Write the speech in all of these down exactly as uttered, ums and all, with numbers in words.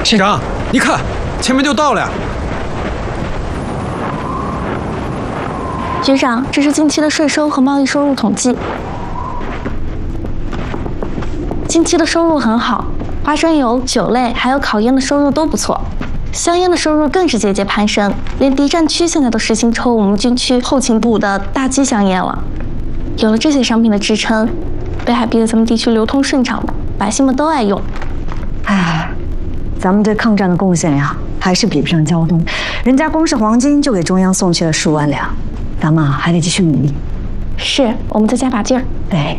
县长，你看，前面就到了呀。 局长，这是近期的税收和贸易收入统计。近期的收入很好，花生油、酒类还有烤烟的收入都不错，香烟的收入更是节节攀升，连敌占区现在都实行抽我们军区后勤部的大机香烟了。有了这些商品的支撑，北海逼得咱们地区流通顺畅，百姓们都爱用。 哎，咱们对抗战的贡献呀，还是比不上胶东，人家光是黄金就给中央送去了数万两，咱们啊还得继续努力。 是，我们再加把劲儿。 对。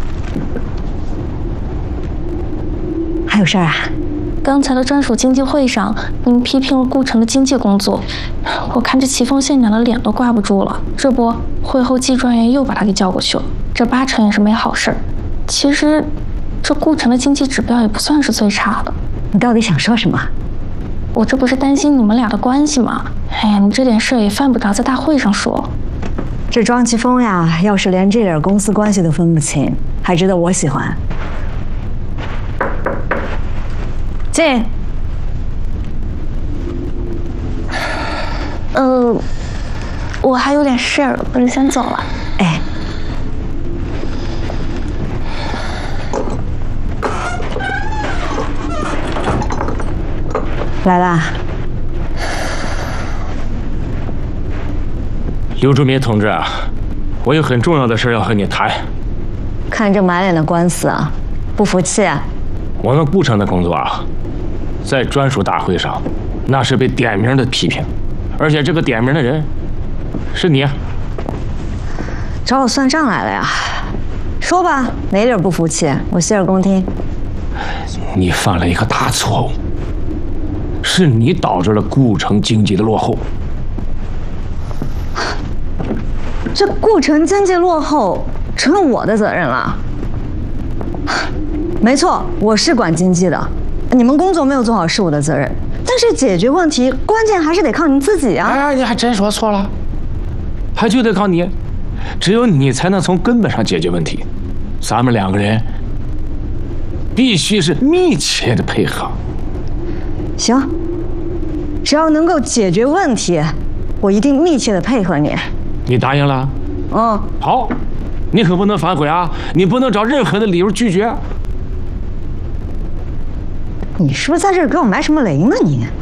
还有事儿啊？ 刚才的专属经济会上，您批评了顾城的经济工作，我看这齐峰县长的脸都挂不住了。这不，会后季专员又把他给叫过去了，这八成也是没好事儿。其实，这顾城的经济指标也不算是最差的。 你到底想说什么？ 我这不是担心你们俩的关系吗？哎呀，你这点事儿也犯不着在大会上说。 这庄奇峰呀，要是连这点公司关系都分不清，还值得我喜欢？进。 呃，我还有点事儿，我就先走了。 哎。来啦。 刘志民同志啊，我有很重要的事要和你谈。 看这满脸的官司啊，不服气啊？ 我们顾城的工作啊，在专属大会上，那是被点名的批评，而且这个点名的人是你， 找我算账来了呀？说吧，哪点不服气？我洗耳恭听。 你犯了一个大错误，是你导致了顾城经济的落后。 这顾城经济落后成了我的责任了。没错，我是管经济的，你们工作没有做好是我的责任，但是解决问题关键还是得靠你自己啊！ 哎，你还真说错了，还就得靠你，只有你才能从根本上解决问题。咱们两个人必须是密切的配合。 行，只要能够解决问题，我一定密切的配合你。 你答应了？ 嗯。 好，你可不能反悔啊！你不能找任何的理由拒绝。 你是不是在这儿给我埋什么雷呢？你